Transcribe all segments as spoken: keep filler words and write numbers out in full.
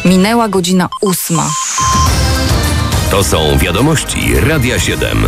Minęła godzina ósma. To są wiadomości Radia siedem.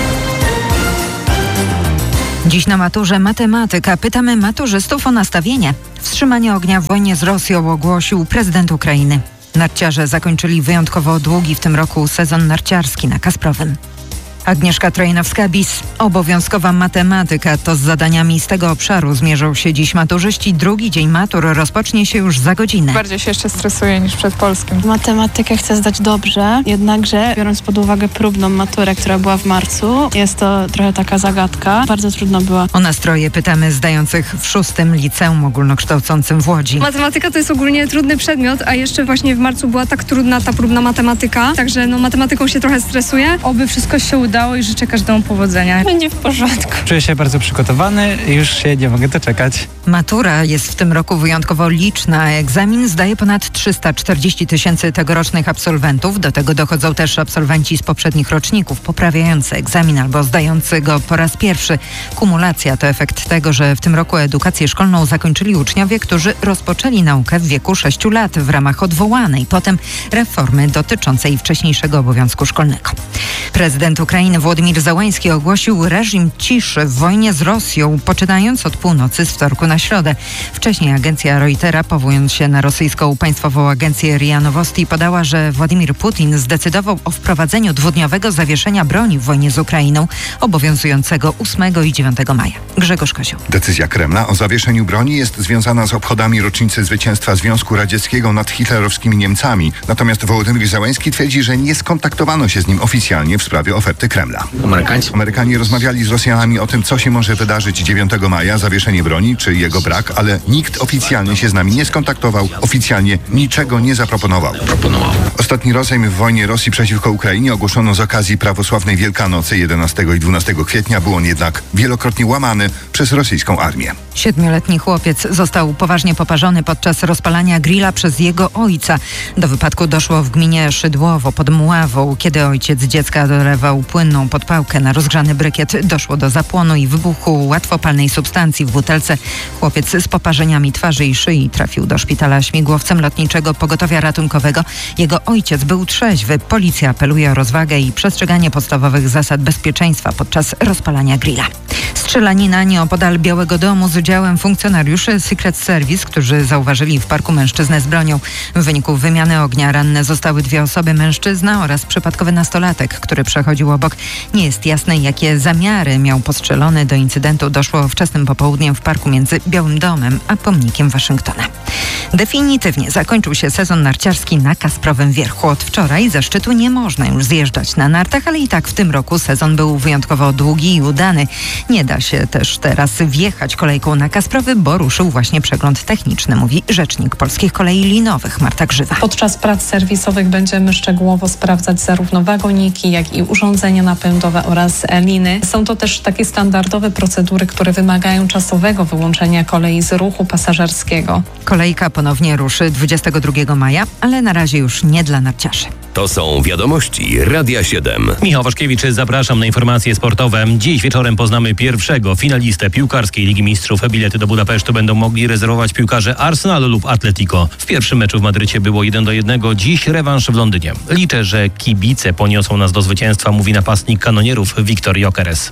Dziś na maturze matematyka pytamy maturzystów o nastawienie. Wstrzymanie ognia w wojnie z Rosją ogłosił prezydent Ukrainy. Narciarze zakończyli wyjątkowo długi w tym roku sezon narciarski na Kasprowym. Agnieszka Trojanowska-Bis. Obowiązkowa matematyka to z zadaniami z tego obszaru zmierzą się dziś maturzyści. Drugi dzień matur rozpocznie się już za godzinę. Bardziej się jeszcze stresuję niż przed polskim. Matematykę chcę zdać dobrze, jednakże biorąc pod uwagę próbną maturę, która była w marcu, jest to trochę taka zagadka. Bardzo trudno była. O nastroje pytamy zdających w szóstym liceum ogólnokształcącym w Łodzi. Matematyka to jest ogólnie trudny przedmiot, a jeszcze właśnie w marcu była tak trudna ta próbna matematyka, także no matematyką się trochę stresuję. Oby wszystko się udało i życzę każdemu powodzenia. Będzie w porządku. Czuję się bardzo przygotowany i już się nie mogę doczekać. Matura jest w tym roku wyjątkowo liczna. Egzamin zdaje ponad trzysta czterdzieści tysięcy tegorocznych absolwentów. Do tego dochodzą też absolwenci z poprzednich roczników, poprawiający egzamin albo zdający go po raz pierwszy. Kumulacja to efekt tego, że w tym roku edukację szkolną zakończyli uczniowie, którzy rozpoczęli naukę w wieku sześciu lat w ramach odwołanej potem reformy dotyczącej wcześniejszego obowiązku szkolnego. Prezydent Ukrainy Władimir Zełański ogłosił reżim ciszy w wojnie z Rosją, poczynając od północy z wtorku na środę. Wcześniej agencja Reutera, powołując się na rosyjską państwową agencję R I A Nowosti, podała, że Władimir Putin zdecydował o wprowadzeniu dwudniowego zawieszenia broni w wojnie z Ukrainą, obowiązującego ósmego i dziewiątego maja. Grzegorz Kozioł. Decyzja Kremla o zawieszeniu broni jest związana z obchodami rocznicy zwycięstwa Związku Radzieckiego nad hitlerowskimi Niemcami. Natomiast Wołodymyr Zełański twierdzi, że nie skontaktowano się z nim oficjalnie w sprawie oferty Kremla. Amerykanie rozmawiali z Rosjanami o tym, co się może wydarzyć dziewiątego maja, zawieszenie broni czy jego brak, ale nikt oficjalnie się z nami nie skontaktował, oficjalnie niczego nie zaproponował. Ostatni rozejm w wojnie Rosji przeciwko Ukrainie ogłoszono z okazji prawosławnej Wielkanocy jedenastego i dwunastego kwietnia. Był on jednak wielokrotnie łamany przez rosyjską armię. Siedmioletni chłopiec został poważnie poparzony podczas rozpalania grilla przez jego ojca. Do wypadku doszło w gminie Szydłowo pod Mławą. Kiedy ojciec dziecka dolewał płynną podpałkę na rozgrzany brykiet, doszło do zapłonu i wybuchu łatwopalnej substancji w butelce. Chłopiec z poparzeniami twarzy i szyi trafił do szpitala śmigłowcem lotniczego pogotowia ratunkowego. Jego ojciec był trzeźwy. Policja apeluje o rozwagę i przestrzeganie podstawowych zasad bezpieczeństwa podczas rozpalania grilla. Strzelanina nieopodal Białego Domu z udziałem funkcjonariuszy Secret Service, którzy zauważyli w parku mężczyznę z bronią. W wyniku wymiany ognia ranne zostały dwie osoby, mężczyzna oraz przypadkowy nastolatek, który przechodził obok. Nie jest jasne, jakie zamiary miał postrzelony. Do incydentu doszło wczesnym popołudniem w parku między Białym Domem a pomnikiem Waszyngtona. Definitywnie zakończył się sezon narciarski na Kasprowym Wierchu. Od wczoraj ze szczytu nie można już zjeżdżać na nartach, ale i tak w tym roku sezon był wyjątkowo długi i udany. Nie da się też teraz wjechać kolejką na Kasprowy, bo ruszył właśnie przegląd techniczny, mówi rzecznik Polskich Kolei Linowych Marta Grzywa. Podczas prac serwisowych będziemy szczegółowo sprawdzać zarówno wagoniki, jak i urządzenia napędowe oraz liny. Są to też takie standardowe procedury, które wymagają czasowego wyłączenia kolei z ruchu pasażerskiego. Kolejka ponownie ruszy dwudziestego drugiego maja, ale na razie już nie dla narciarzy. To są wiadomości Radia siedem. Michał Waszkiewicz, zapraszam na informacje sportowe. Dziś wieczorem poznamy pierwszego finalistę piłkarskiej Ligi Mistrzów. Bilety do Budapesztu będą mogli rezerwować piłkarze Arsenalu lub Atletico. W pierwszym meczu w Madrycie było jeden do jednego, dziś rewanż w Londynie. Liczę, że kibice poniosą nas do zwycięstwa, mówi napastnik kanonierów Victor Gyökeres.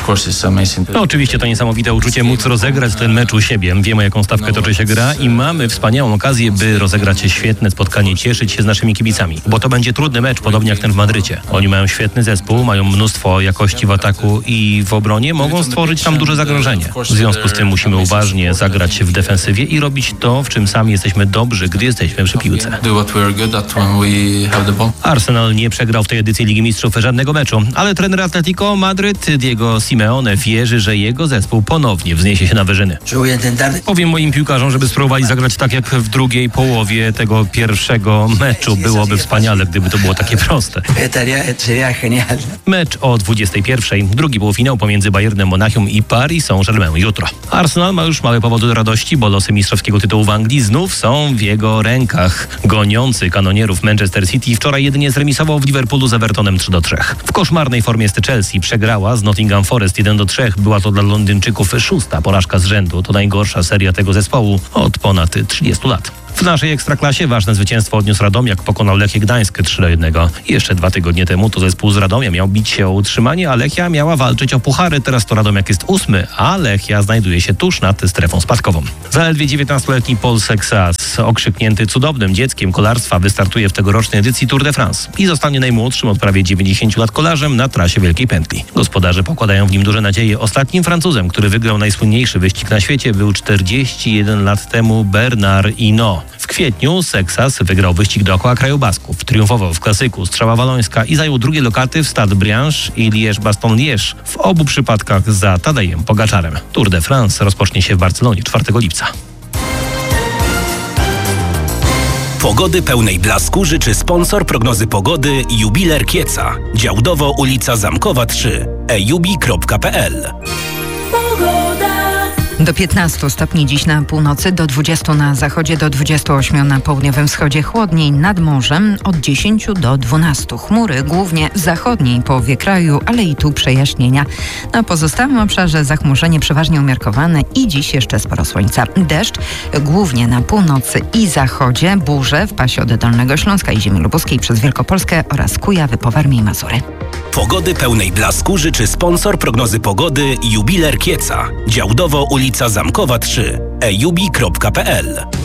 No, oczywiście to niesamowite uczucie móc rozegrać ten mecz u siebie. Wiemy, jaką stawkę toczy się gra i mamy wspaniałą okazję, by rozegrać świetne spotkanie, cieszyć się z naszymi kibicami, bo to będzie trudny mecz, podobnie jak ten w Madrycie. Oni mają świetny zespół, mają mnóstwo jakości w ataku i w obronie, mogą stworzyć tam duże zagrożenie. W związku z tym musimy uważnie zagrać w defensywie i robić to, w czym sami jesteśmy dobrzy, gdy jesteśmy przy piłce. Arsenal nie przegrał w tej edycji Ligi Mistrzów żadnego meczu, ale trener Atletico Madryt Diego Simeone wierzy, że jego zespół ponownie wzniesie się na wyżyny. Powiem moim piłkarzom, żeby spróbowali zagrać tak jak w drugiej połowie tego pierwszego meczu. Byłoby wspaniale, gdyby to było takie proste. Mecz o dwudziestej pierwszej. Drugi półfinał pomiędzy Bayernem Monachium i Paris Saint-Germain jutro. Arsenal ma już małe powody do radości, bo losy mistrzowskiego tytułu w Anglii znów są w jego rękach. Goniący kanonierów Manchester City wczoraj jedynie zremisował w Liverpoolu z Evertonem trzy do trzech. W koszmarnej formie jest Chelsea. Przegrała z Nottingham Forest jeden do trzech. Była to dla Londyńczyków szósta porażka z rzędu. To najgorsza seria tego zespołu od ponad trzydziestu lat. W naszej Ekstraklasie ważne zwycięstwo odniósł Radomiak, pokonał Lechię Gdańsk trzy do jednego. Jeszcze dwa tygodnie temu to zespół z Radomia miał bić się o utrzymanie, a Lechia miała walczyć o puchary. Teraz to Radomiak jest ósmy, a Lechia znajduje się tuż nad strefą spadkową. Zaledwie dziewiętnastoletni Polsek Sass, okrzyknięty cudownym dzieckiem kolarstwa, wystartuje w tegorocznej edycji Tour de France i zostanie najmłodszym od prawie dziewięćdziesięciu lat kolarzem na trasie Wielkiej Pętli. Gospodarze pokładają w nim duże nadzieje. Ostatnim Francuzem, który wygrał najsłynniejszy wyścig na świecie, był czterdzieści jeden lat temu Bernard Hinault. W kwietniu Seksas wygrał wyścig dookoła kraju Basków, triumfował w klasyku Strzała Walońska i zajął drugie lokaty w Stade Brianche i Liège-Bastogne-Liège, w obu przypadkach za Tadejem Pogaczarem. Tour de France rozpocznie się w Barcelonie czwartego lipca. Pogody pełnej blasku życzy sponsor prognozy pogody Jubiler Kieca. Działdowo ulica Zamkowa trzy. e jubi kropka p l. Do piętnastu stopni dziś na północy, do dwudziestu na zachodzie, do dwudziestu ośmiu na południowym wschodzie, chłodniej nad morzem od dziesięciu do dwunastu. Chmury głównie w zachodniej połowie kraju, ale i tu przejaśnienia. Na pozostałym obszarze zachmurzenie przeważnie umiarkowane i dziś jeszcze sporo słońca. Deszcz głównie na północy i zachodzie, burze w pasie od Dolnego Śląska i ziemi lubuskiej przez Wielkopolskę oraz Kujawy po Warmii i Mazury. Pogody pełnej blasku życzy sponsor prognozy pogody Jubiler Kieca. Działdowo ulica Zamkowa trzy. e jubi kropka p l.